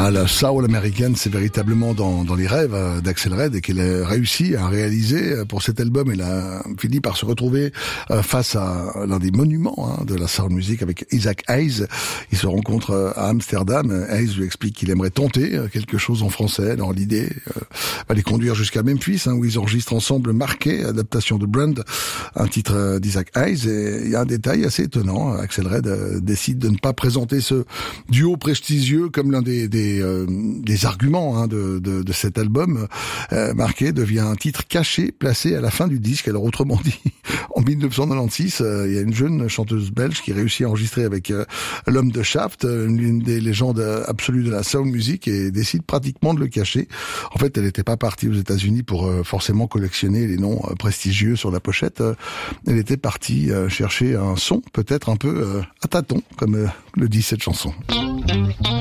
Ah, la soul américaine, c'est véritablement dans les rêves d'Axel Red et qu'elle a réussi à réaliser pour cet album. Elle a fini par se retrouver face à l'un des monuments de la soul music avec Isaac Hayes. Ils se rencontrent à Amsterdam. Hayes lui explique qu'il aimerait tenter quelque chose en français. Dans l'idée, va les conduire jusqu'à Memphis, où ils enregistrent ensemble Marqué, adaptation de Brand, un titre d'Isaac Hayes. Et il y a un détail assez étonnant. Axel Red décide de ne pas présenter ce duo prestigieux comme l'un des arguments de cet album. Marqué devient un titre caché placé à la fin du disque. Alors autrement dit, en 1996, il y a une jeune chanteuse belge qui réussit à enregistrer avec l'homme de Shaft, l'une des légendes absolues de la soul music, et décide pratiquement de le cacher. En fait, elle n'était pas partie aux États-Unis pour forcément collectionner les noms prestigieux sur la pochette. Elle était partie chercher un son peut-être un peu à tâtons, comme le dit cette chanson.